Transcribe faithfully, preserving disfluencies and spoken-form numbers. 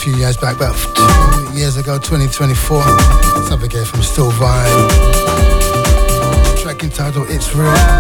few years back, about two years ago, twenty twenty-four. Something here from Still Vibe. Track entitled It's Real.